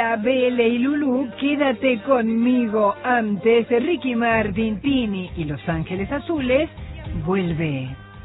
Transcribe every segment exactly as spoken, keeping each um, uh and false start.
Lola, Bele y Lulú, Quédate conmigo. Antes, Ricky Martin, Tini y Los Ángeles Azules, vuelve.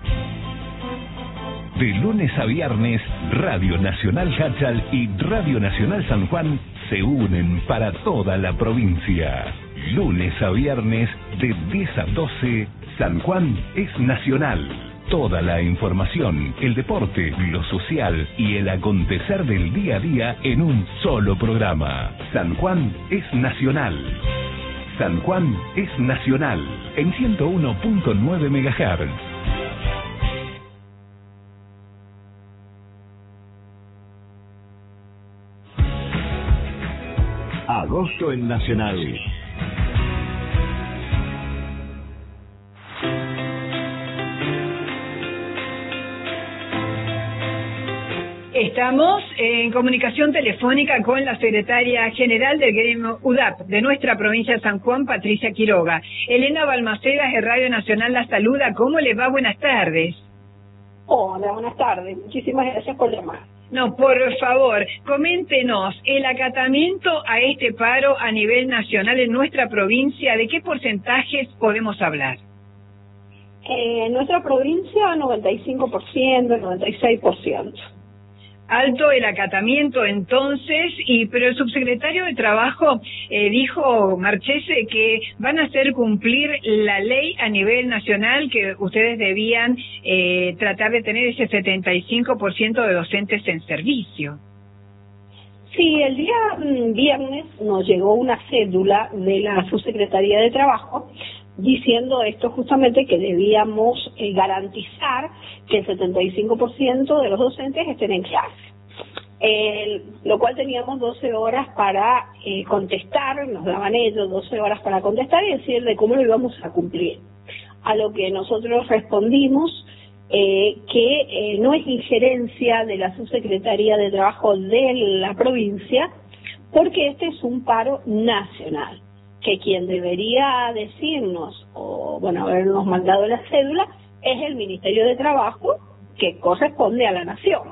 De lunes a viernes, Radio Nacional Hachal y Radio Nacional San Juan se unen para toda la provincia. Lunes a viernes, de diez a doce, San Juan es nacional. Toda la información, el deporte, lo social y el acontecer del día a día en un solo programa. San Juan es nacional. San Juan es nacional en ciento uno punto nueve megahertz. Agosto en Nacional. Estamos en comunicación telefónica con la secretaria general del gremio U D A P de nuestra provincia de San Juan, Patricia Quiroga. Elena Balmacedas de Radio Nacional la saluda. ¿Cómo le va? Buenas tardes. Hola, buenas tardes. Muchísimas gracias por llamar. No, por favor, coméntenos el acatamiento a este paro a nivel nacional en nuestra provincia. ¿De qué porcentajes podemos hablar? Eh, en nuestra provincia, noventa y cinco por ciento, noventa y seis por ciento. Alto el acatamiento entonces, y pero el subsecretario de Trabajo eh, dijo, Marchese, que van a hacer cumplir la ley a nivel nacional, que ustedes debían eh, tratar de tener ese setenta y cinco por ciento de docentes en servicio. Sí, el día viernes nos llegó una cédula de la subsecretaría de Trabajo diciendo esto justamente, que debíamos eh, garantizar que el setenta y cinco por ciento de los docentes estén en clase, eh, lo cual teníamos doce horas para eh, contestar, nos daban ellos doce horas para contestar y decir de cómo lo íbamos a cumplir. A lo que nosotros respondimos eh, que eh, no es injerencia de la subsecretaría de Trabajo de la provincia, porque este es un paro nacional, que quien debería decirnos, o bueno, habernos mandado la cédula, es el Ministerio de Trabajo, que corresponde a la Nación.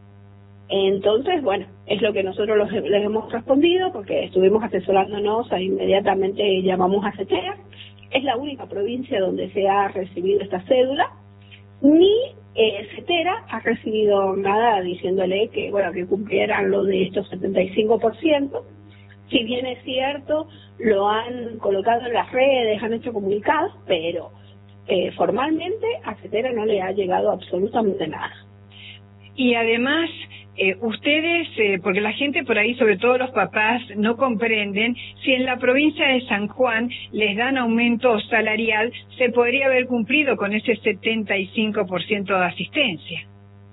Entonces, bueno, es lo que nosotros los, les hemos respondido, porque estuvimos asesorándonos, e inmediatamente llamamos a CETERA. Es la única provincia donde se ha recibido esta cédula, ni eh, CETERA ha recibido nada diciéndole que, bueno, que cumplieran lo de estos setenta y cinco por ciento. Si bien es cierto, lo han colocado en las redes, han hecho comunicados, pero eh, formalmente a CETERA no le ha llegado absolutamente nada. Y además, eh, ustedes, eh, porque la gente por ahí, sobre todo los papás, no comprenden, si en la provincia de San Juan les dan aumento salarial, se podría haber cumplido con ese setenta y cinco por ciento de asistencia.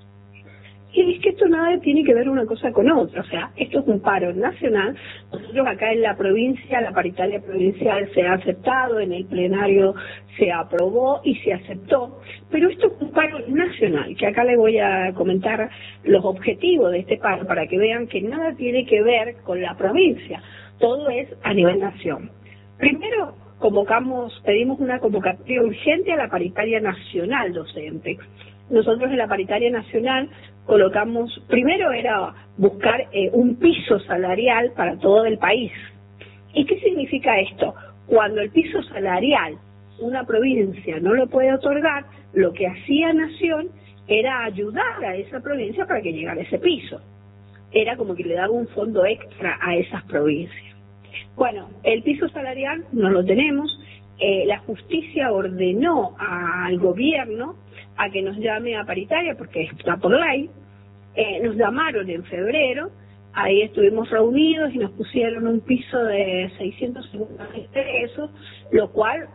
Y es que esto nada tiene que ver una cosa con otra, o sea, esto es un paro nacional. Nosotros acá en la provincia, la paritaria provincial se ha aceptado, en el plenario se aprobó y se aceptó, pero esto es un paro nacional, que acá le voy a comentar los objetivos de este paro para que vean que nada tiene que ver con la provincia, todo es a nivel nación. Primero, convocamos, pedimos una convocatoria urgente a la paritaria nacional docente. Nosotros en la paritaria nacional colocamos, primero era buscar eh, un piso salarial para todo el país. ¿Y qué significa esto? Cuando el piso salarial una provincia no lo puede otorgar, lo que hacía Nación era ayudar a esa provincia para que llegara a ese piso. Era como que le daba un fondo extra a esas provincias. Bueno, el piso salarial no lo tenemos, eh, la justicia ordenó al gobierno a que nos llame a paritaria, porque está por ley. Eh, nos llamaron en febrero, ahí estuvimos reunidos y nos pusieron un piso de seiscientos cincuenta mil pesos, lo cual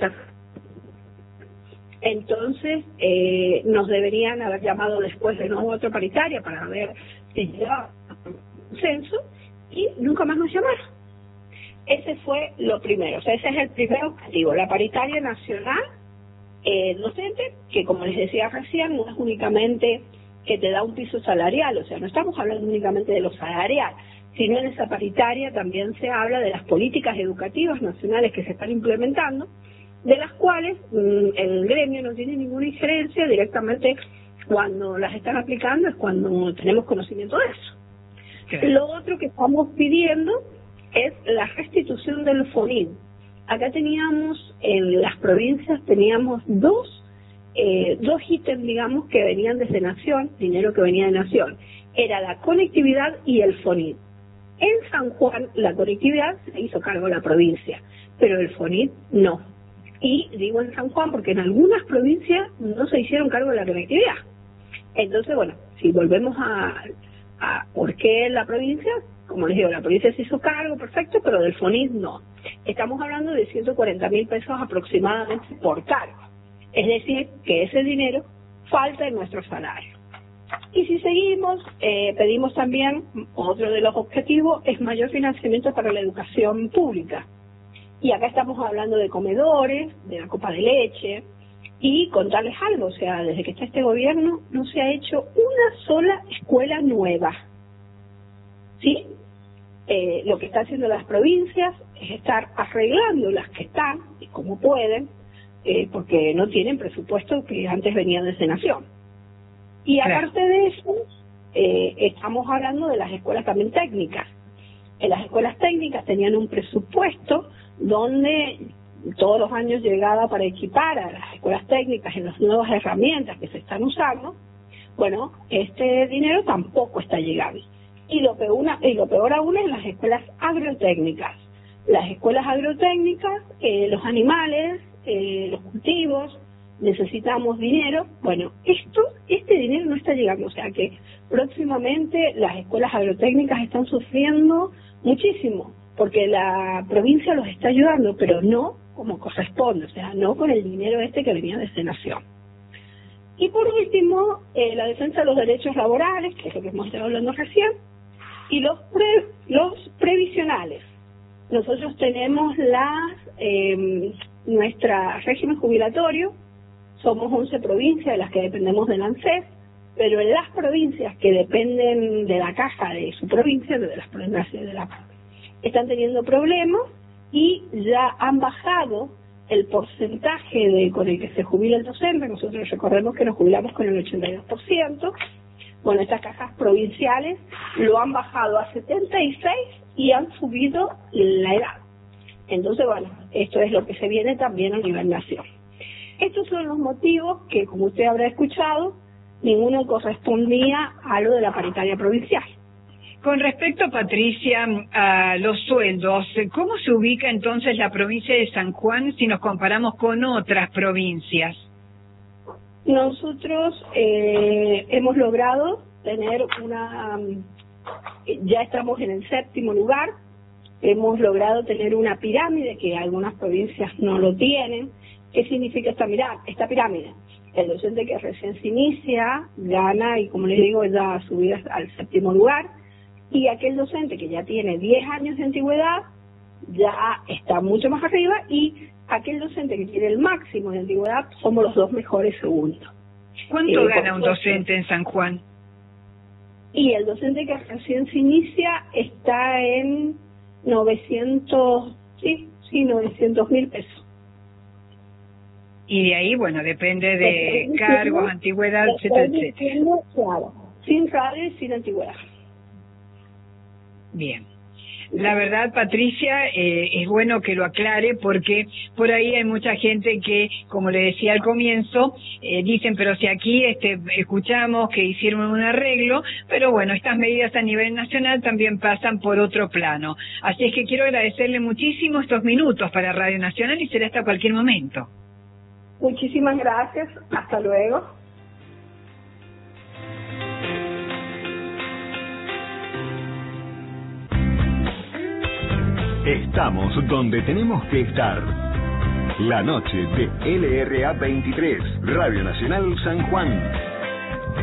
entonces eh, nos deberían haber llamado después de nuevo a otra paritaria para ver si llegaba un censo, y nunca más nos llamaron. Ese fue lo primero, o sea, ese es el primer objetivo, la paritaria nacional eh, docente, que como les decía recién, no es únicamente que te da un piso salarial, o sea, no estamos hablando únicamente de lo salarial, sino en esa paritaria también se habla de las políticas educativas nacionales que se están implementando, de las cuales mmm, el gremio no tiene ninguna injerencia, directamente cuando las están aplicando es cuando tenemos conocimiento de eso. Claro. Lo otro que estamos pidiendo es la restitución del FONID. Acá teníamos, en las provincias, teníamos dos, eh, dos ítems, digamos, que venían desde Nación, dinero que venía de Nación. Era la conectividad y el FONID. En San Juan, la conectividad se hizo cargo de la provincia, pero el FONID no. Y digo en San Juan porque en algunas provincias no se hicieron cargo de la conectividad. Entonces, bueno, si volvemos a, a por qué la provincia, como les digo, la provincia se hizo cargo, perfecto, pero del FONID no. Estamos hablando de ciento cuarenta mil pesos aproximadamente por cargo. Es decir, que ese dinero falta en nuestro salario. Y si seguimos, eh, pedimos también, otro de los objetivos es mayor financiamiento para la educación pública. Y acá estamos hablando de comedores, de la copa de leche, y contarles algo, o sea, desde que está este gobierno no se ha hecho una sola escuela nueva. ¿Sí? Eh, lo que están haciendo las provincias es estar arreglando las que están, y como pueden, eh, porque no tienen presupuesto que antes venían desde Nación. Y aparte de eso, eh, estamos hablando de las escuelas también técnicas. En las escuelas técnicas tenían un presupuesto donde todos los años llegaba para equipar a las escuelas técnicas en las nuevas herramientas que se están usando. Bueno, este dinero tampoco está llegando. Y lo peor, una, y lo peor aún es las escuelas agrotécnicas. Las escuelas agrotécnicas, eh, los animales, eh, los cultivos, necesitamos dinero. Bueno, esto, este dinero no está llegando, o sea que próximamente las escuelas agrotécnicas están sufriendo muchísimo, porque la provincia los está ayudando, pero no como corresponde, o sea, no con el dinero este que venía desde Nación. Y por último, eh, la defensa de los derechos laborales, que es lo que hemos estado hablando recién, y los pre, los previsionales. Nosotros tenemos las eh, nuestra régimen jubilatorio. Somos once provincias de las que dependemos del ANSES, pero en las provincias que dependen de la caja de su provincia, de las provincias de la están teniendo problemas y ya han bajado el porcentaje de con el que se jubila el docente. Nosotros recordemos que nos jubilamos con el ochenta y dos por ciento. Bueno, estas cajas provinciales lo han bajado a setenta y seis y han subido la edad. Entonces, bueno, esto es lo que se viene también a nivel nación. Estos son los motivos que, como usted habrá escuchado, ninguno correspondía a lo de la paritaria provincial. Con respecto, Patricia, a los sueldos, ¿cómo se ubica entonces la provincia de San Juan si nos comparamos con otras provincias? Nosotros eh, hemos logrado tener una, ya estamos en el séptimo lugar, hemos logrado tener una pirámide que algunas provincias no lo tienen. ¿Qué significa esta, mirad, esta pirámide? El docente que recién se inicia gana y, como les digo, ya subir al séptimo lugar, y aquel docente que ya tiene diez años de antigüedad ya está mucho más arriba, y aquel docente que tiene el máximo de antigüedad somos los dos mejores segundos. ¿Cuánto eh, gana un docente en San Juan? Y el docente que recién se inicia está en novecientos, sí, sí, novecientos mil pesos. Y de ahí, bueno, depende de cargos, antigüedad, etcétera, etcétera. Claro, sin radio y sin antigüedad. Bien. La verdad, Patricia, eh, es bueno que lo aclare, porque por ahí hay mucha gente que, como le decía al comienzo, eh, dicen, pero si aquí este, escuchamos que hicieron un arreglo, pero bueno, estas medidas a nivel nacional también pasan por otro plano. Así es que quiero agradecerle muchísimo estos minutos para Radio Nacional y será hasta cualquier momento. Muchísimas gracias. Hasta luego. Estamos donde tenemos que estar. La noche de L R A veintitrés, Radio Nacional San Juan.